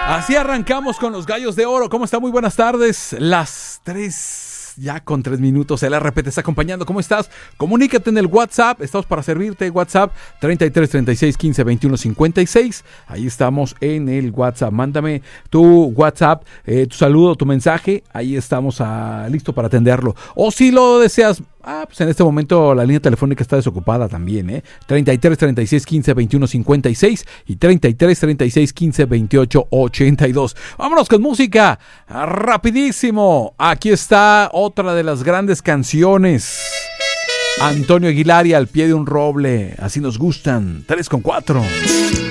Así arrancamos con los Gallos de Oro. ¿Cómo está? Muy buenas tardes. Las 3, ya con 3 minutos. El RP te está acompañando. ¿Cómo estás? Comunícate en el WhatsApp. Estamos para servirte. WhatsApp 33 36 15 21 56. Ahí estamos en el WhatsApp. Mándame tu WhatsApp, tu saludo, tu mensaje. Ahí estamos listo para atenderlo. O si lo deseas, pues en este momento la línea telefónica está desocupada también, 33 36 15 21 56 y 33 36 15 28 82. Vámonos con música, rapidísimo. Aquí está otra de las grandes canciones. Antonio Aguilar y Al pie de un roble. Así nos gustan. 3 con 4.